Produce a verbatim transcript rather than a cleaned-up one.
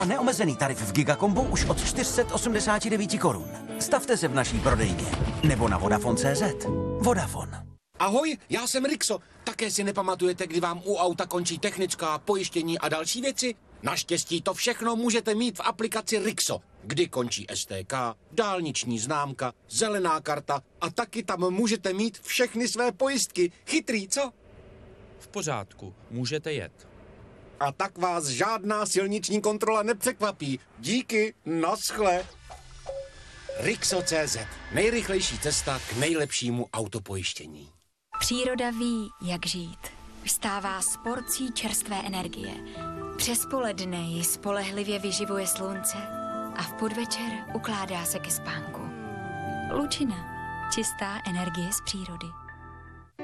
A neomezený tarif v Gigakombu už od čtyři sta osmdesát devět korun. Stavte se v naší prodejně. Nebo na Vodafone tečka cé zet. Vodafone. Ahoj, já jsem Rixo. Také si nepamatujete, kdy vám u auta končí technická, pojištění a další věci? Naštěstí to všechno můžete mít v aplikaci Rixo, kdy končí es té ká, dálniční známka, zelená karta a taky tam můžete mít všechny své pojistky. Chytrý, co? V pořádku, můžete jet. A tak vás žádná silniční kontrola nepřekvapí. Díky, naschle. Rixo tečka cé zet. Nejrychlejší cesta k nejlepšímu autopojištění. Příroda ví, jak žít. Vstává s porcí čerstvé energie. Přes poledne ji spolehlivě vyživuje slunce a v podvečer ukládá se ke spánku. Lučina. Čistá energie z přírody.